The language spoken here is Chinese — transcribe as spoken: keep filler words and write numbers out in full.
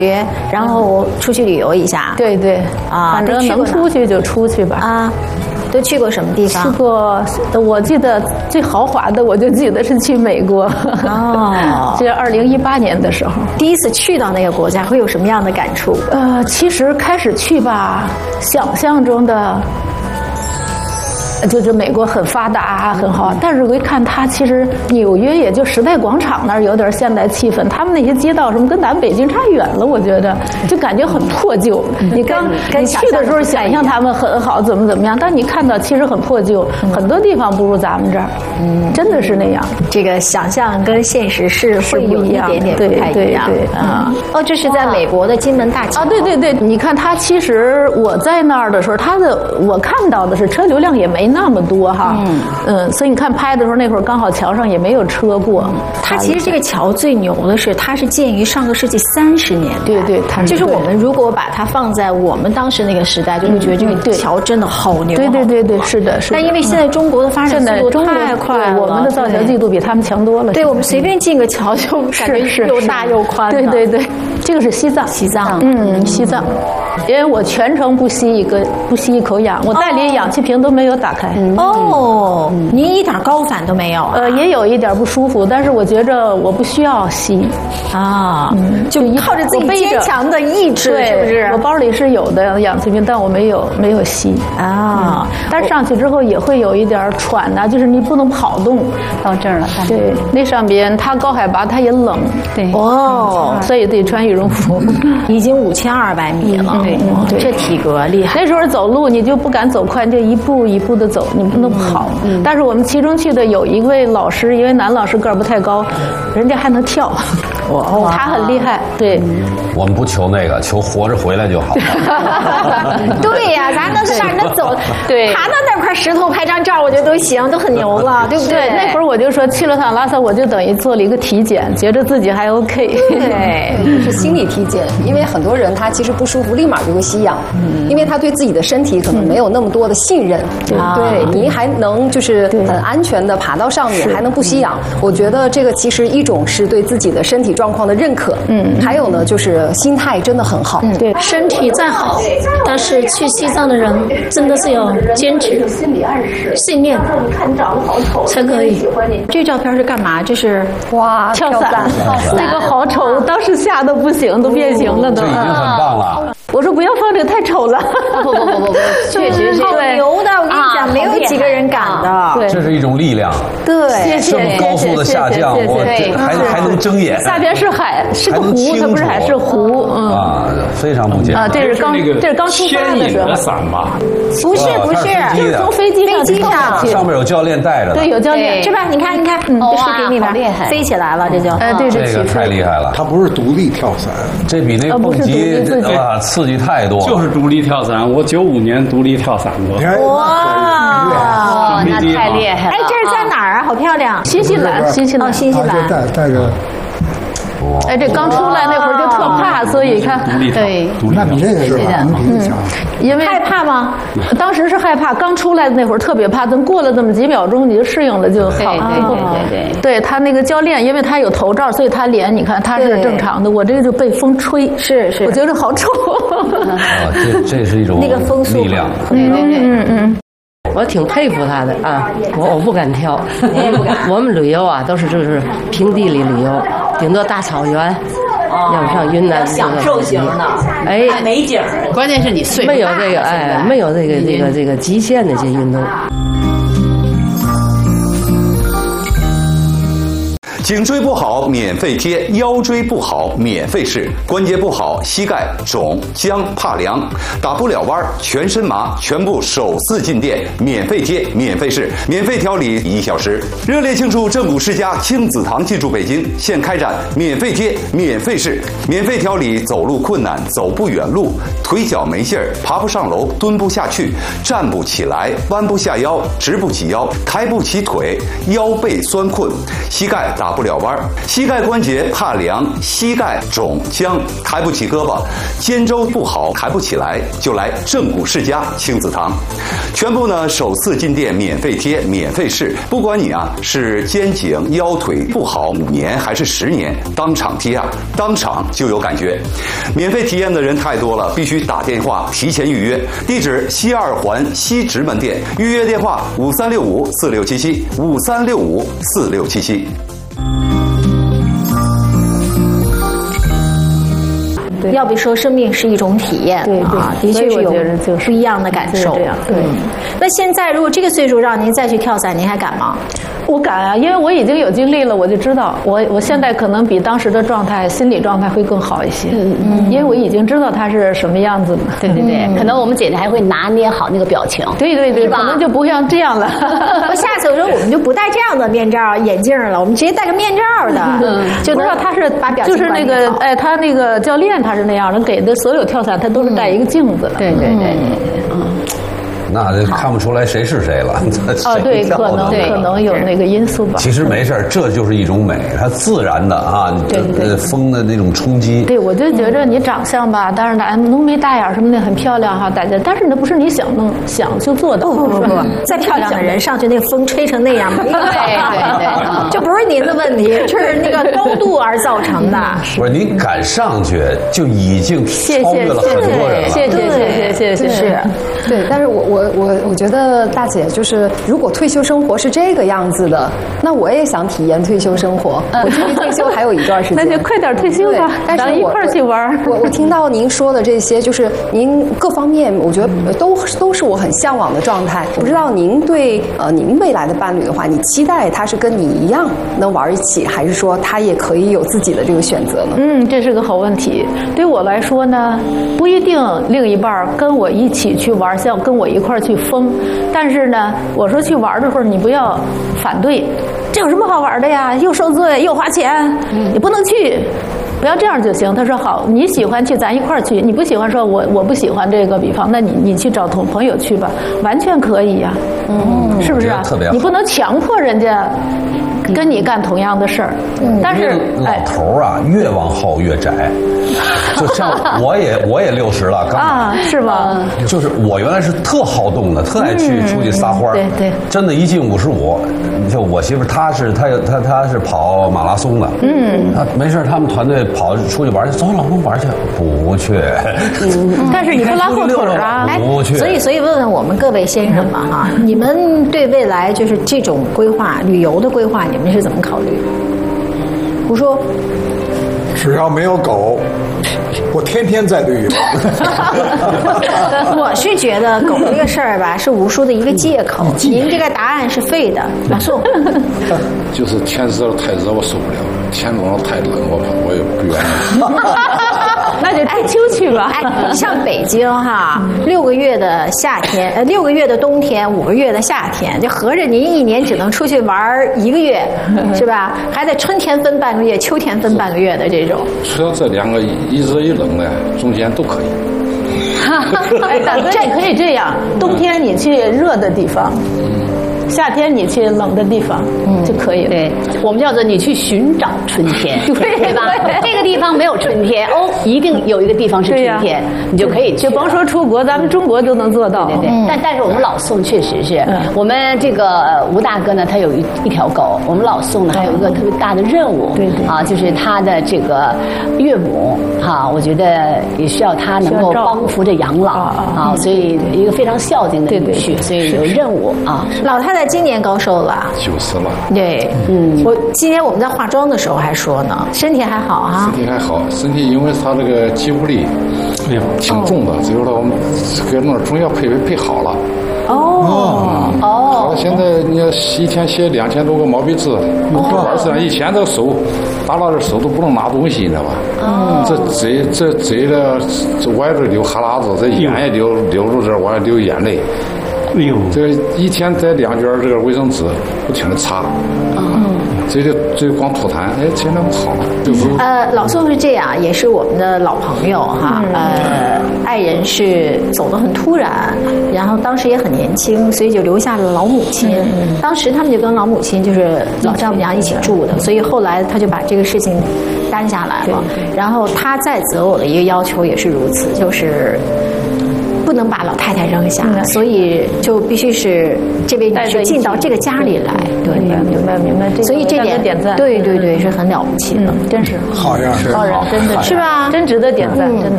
学，然后出去旅游一下。 对对啊， 反正能出去就出去吧。 啊，都去过什么地方？ 去过，我记得最豪华的，我就记得是去美国。 哦， 这是二零一八年的时候， 第一次去到那个国家，会有什么样的感触？ 呃，其实开始去吧，想象中的。就是美国很发达很好，但是我一看它其实纽约也就时代广场那儿有点现代气氛，他们那些街道什么跟咱北京差远了，我觉得就感觉很破旧。你刚你去的时候想象他们很好怎么怎么样，但你看到其实很破旧，很多地方不如咱们这儿，嗯，真的是那样。 这个想象跟现实是会有一点点不太一样啊。哦，这是在美国的金门大桥啊，对对对，你看它其实我在那儿的时候，它的我看到的是车流量也没那么多哈，嗯嗯，所以你看拍的时候那会儿刚好桥上也没有车过。 它其实这个桥最牛的是，它是建于上个世纪三十年代， 对对，它就是我们如果把它放在我们当时那个时代，就会觉得这个桥真的好牛。 对对对对，是的，是的。 但因为现在中国的发展速度太快了， 我们的造桥技术比他们强多了。 对，我们随便建个桥就感觉又大又宽。 对对对，这个是西藏， 西藏， 嗯，西藏。因为我全程不吸一个不吸一口氧，我袋里氧气瓶都没有打开。 哦，您一点高反都没有？ 呃，也有一点不舒服，但是我觉着我不需要吸啊，就靠着自己坚强的意志，是不是？ 我包里是有的氧气瓶，但我没有没有吸啊。但是上去之后也会有一点喘呐，就是你不能跑动。 到这儿了， 对，那上边它高海拔，它也冷， 对哦， 所以得穿羽绒服。 已经五千二百米了， 对对，这体格厉害。 那时候走路你就不敢走快，就一步一步的走，你不能跑。嗯，但是我们其中去的有一位老师，一位男老师个儿不太高，人家还能跳，哇，他很厉害。对， 我们不求那个，求活着回来就好。 对呀，咱能上能走， 对， 爬到那块石头拍张照，我觉得都行，都很牛了，对不对？ 那会儿我就说去了趟拉萨，我就等于做了一个体检，觉得自己还 OK。 对，是心理体检，因为很多人他其实不舒服，立马就会吸氧，嗯，因为他对自己的身体可能没有那么多的信任。对，对，您还能就是很安全的爬到上面，还能不吸氧，我觉得这个其实一种是对自己的身体状况的认可，嗯，还有呢就是心态真的很好。 对， 身体再好，但是去西藏的人真的是要坚持、信念，才可以。 这照片是干嘛？这是哇， 跳伞，那个好丑，当时吓得不行，都变形了都。 这已经很棒了。 我说不要放这个，太丑了。 不不不不不，确实是好牛的，我跟你讲，没有几个人敢的。 对， 这是一种力量。 对，谢谢。 这么高速的下降，我还还能睁眼。 下边是海，是个湖，它不是海，是湖。嗯啊，非常不简单。 啊，这是刚这是刚出发的时候。 伞吧？ 不是不是， 就是从飞机飞机上， 上面有教练带着。 对，有教练， 是吧？你看你看，嗯，这视频里面飞起来了，这就。 哎，对， 这个太厉害了。 它不是独立跳伞， 这比那蹦极啊刺激太多。 就是独立跳伞，我九五年独立跳伞过。 哇， 那太厉害了！ 哎，这是在哪儿啊？好漂亮！ 新西兰，新西兰， 新西兰。 带带着。 哎，这刚出来那会儿就特怕，所以看， 对， 那比这个是吧？嗯， 因为害怕吗？ 当时是害怕，刚出来的那会儿特别怕，等过了这么几秒钟你就适应了就好。 对对对对对，他那个教练，因为他有头罩，所以他脸你看他是正常的，我这个就被风吹， 是是， 我觉得好丑。 啊，这这是一种那个风速力量。 对对对， 嗯嗯。 我挺佩服他的啊，我我不敢跳，我也不敢。我们旅游啊，都是就是平地里旅游，顶多大草原，要不上云南享受型的， 哎， 美景。关键是你岁数没有这个哎，没有这个这个这个极限的这些运动。 颈椎不好免费贴，腰椎不好免费试，关节不好膝盖肿僵怕凉，打不了弯全身麻，全部手四进店免费贴免费试，免费调理一小时。热烈庆祝正骨世家亲子堂进驻北京，现开展免费贴免费试，免费调理走路困难走不远路，腿脚没劲儿爬不上楼蹲不下去站不起来弯不下腰直不起腰抬不起腿腰背酸困膝盖打不不了弯，膝盖关节怕凉、膝盖肿僵、抬不起胳膊、肩周不好抬不起来，就来正骨世家亲子堂，全部呢首次进店免费贴、免费试，不管你啊是肩颈腰腿不好五年还是十年，当场贴啊，当场就有感觉。免费体验的人太多了，必须打电话提前预约。地址西二环西直门店，预约电话五三六五四六七七五三六五四六七七。 要不说生命是一种体验， 对对啊，的确是有不一样的感受。 这样，对。 那现在如果这个岁数让您再去跳伞，您还敢吗？ 我敢啊，因为我已经有经历了，我就知道，我我现在可能比当时的状态、心理状态会更好一些。嗯嗯，因为我已经知道他是什么样子的。 对对对，可能我们姐姐还会拿捏好那个表情。 对对对，可能就不像这样了。 我下次我说我们就不戴这样的面罩、眼镜了，我们直接戴个面罩的， 嗯、 就知道他是把表情就是那个哎，他那个教练他是那样的，给的所有跳伞他都是带一个镜子的。 对对对对，嗯。 那就看不出来谁是谁了。 啊，对，可能可能有那个因素吧。 其实没事，这就是一种美，它自然的啊， 对对， 风的那种冲击。 对，我就觉着你长相吧，当然的，浓眉大眼什么的很漂亮哈，大家，但是那不是你想弄想就做的。 不不不不，再漂亮的人上去，那个风吹成那样，对对对，这不是您的问题，这是那个高度而造成的。 不是您敢上去，就已经超越了很多人了。 谢谢谢谢谢谢是，对，但是我我。我我我觉得大姐就是，如果退休生活是这个样子的，那我也想体验退休生活。我距离退休还有一段时间， 那就快点退休吧， 但是一块儿去玩。 我我听到您说的这些，就是您各方面，我觉得都都是我很向往的状态。不知道您对呃您未来的伴侣的话，你期待他是跟你一样能玩一起，还是说他也可以有自己的这个选择呢？ 嗯，这是个好问题。对我来说呢，不一定另一半跟我一起去玩，像跟我一块儿去疯，但是呢，我说去玩的会儿，你不要反对，这有什么好玩的呀？又受罪又花钱，你不能去，不要这样就行。他说好，你喜欢去，咱一块儿去；你不喜欢说，我我不喜欢这个，比方，那你你去找同朋友去吧，完全可以呀、啊，嗯，是不是啊？你不能强迫人家跟你干同样的事儿，嗯、但是老头儿啊，越往后越窄。就像我也我也六十了，刚啊，是吧？ 就是我原来是特好动的，特爱去出去撒欢儿、 嗯，对对。 真的，一进五十五，就我媳妇她是她她她是跑马拉松的，嗯，啊没事，他们团队跑出去玩去，走，老公玩去，不去。 嗯，但是你不拉后腿啊， 不去。 所以所以问问我们各位先生们哈，你们对未来就是这种规划、旅游的规划，你们是怎么考虑？胡说。 只要没有狗，我天天在旅游。 我是觉得狗这个事儿吧，是吴叔的一个借口。您这个答案是废的，马宋。 就是天热太热我受不了，天冷了太冷我我也不愿意。 那就退休去吧。 哎，像北京哈，六个月的夏天，呃，六个月的冬天，五个月的夏天，就合着您一年只能出去玩一个月，是吧？还得春天分半个月，秋天分半个月的这种。 只要这两个一热一冷的，中间都可以。 哎，大哥，你可以这样：冬天你去热的地方。夏天你去冷的地方，嗯，就可以了。 对，我们叫做你去寻找春天，对对吧？这个地方没有春天，哦，一定有一个地方是春天，你就可以去。 就甭说出国，咱们中国都能做到。 对对对。但但是我们老宋确实是，我们这个吴大哥呢，他有一一条狗，我们老宋呢还有一个特别大的任务，对对啊，就是他的这个岳母哈，我觉得也需要他能够帮扶着养老啊，所以一个非常孝敬的女婿，所以有任务啊。 老太太今年高寿了？ 九十了。 对，嗯，我今天我们在化妆的时候还说呢，身体还好啊。 身体还好，身体因为他这个肌无力，哎呀，挺重的，最后他我们给那中药配配好了。 哦哦， 好，现在你要一天写两千多个毛笔字，而且以前这手打老的手都不能拿东西，你知道吧？嗯，这嘴这嘴的这歪着流哈喇子，这眼也流流着这往外流眼泪。哎呦，这一天在两卷这个卫生纸不停的擦，嗯， 这就这就光吐痰，哎，现在不好了。就是呃，老宋是这样，也是我们的老朋友哈。嗯、呃，爱人是走得很突然，然后当时也很年轻，所以就留下了老母亲。嗯、当时他们就跟老母亲就是老丈母娘一起住的，所以后来他就把这个事情担下来了。然后他在择偶的一个要求也是如此，就是不能把老太太扔下，嗯、所以就必须是这位女士进到这个家里来。对， 明白明白明白。 所以这点点赞， 对对对，是很了不起的， 真是好样是好人，真的是吧？ 真值得点赞，真的。